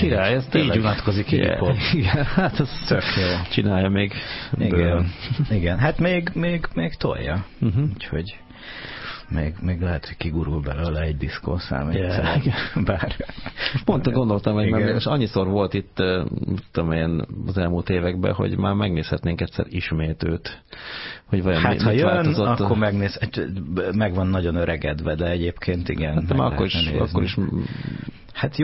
király, ez így unatkozik Iggy Pop. Igen, hát ez tök jó. Csinálja még. Igen, hát még tolja. Úgyhogy még lehet, hogy kigurul belőle egy diszkószám egyszer. Bár... Pont gondoltam, hogy mert annyiszor volt itt, tudom én, az elmúlt években, hogy már megnézhetnénk egyszer ismét őt. Hogy vajon hát, ha jön, változott akkor meg van nagyon öregedve, de egyébként igen. Hát akkor is hát